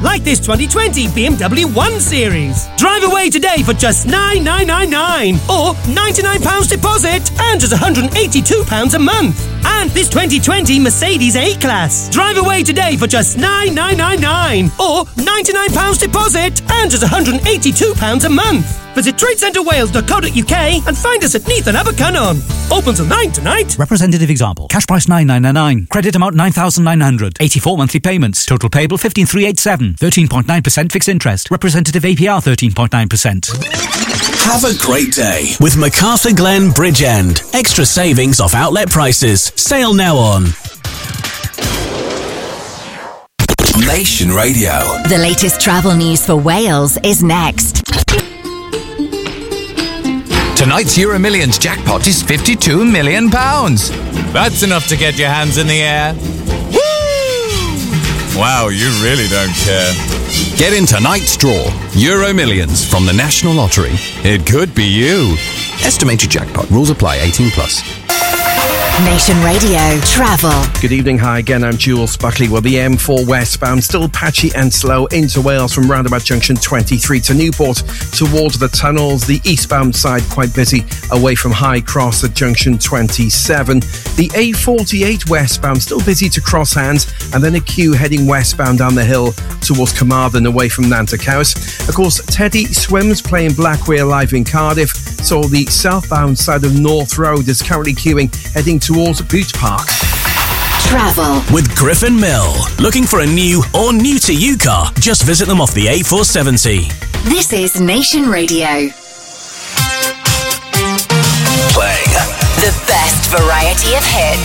like this 2020 BMW 1 Series. Drive away today for just $9,999 or £99 deposit and just £182 a month. And this 2020 Mercedes A-Class. Drive away today for just $9,999 or £99 deposit and just £182 a month. Visit tradecentrewales.co.uk and find us at Neath and Abercynon. Open till 9 tonight. Representative example. Cash price $9,999. Credit amount $9,900. 84 monthly payments. Total payable $15,387. 13.9% fixed interest. Representative APR 13.9%. Have a great day with MacArthur Glen Bridgend. Extra savings off outlet prices. Sale now on Nation Radio. The latest travel news for Wales is next. Tonight's Euro Millions jackpot is £52 million. That's enough to get your hands in the air. Woo! Wow, you really don't care. Get in tonight's draw. Euro Millions from the National Lottery. It could be you. Estimated jackpot. Rules apply. 18+. Nation Radio Travel. Good evening. Hi again. I'm Jules Buckley. Well, the M4 westbound still patchy and slow into Wales from roundabout junction 23 to Newport towards the tunnels. The eastbound side quite busy away from High Cross at junction 27. The A48 westbound still busy to Cross Hands, and then a queue heading westbound down the hill towards Carmarthen away from Nantercaus. Of course, Teddy Swims playing Blackway live in Cardiff, so the southbound side of North Road is currently queuing heading towards Boot Park. Travel with Griffin Mill. Looking for a new or new to you car? Just visit them off the A470. This is Nation Radio. Playing the best variety of hits.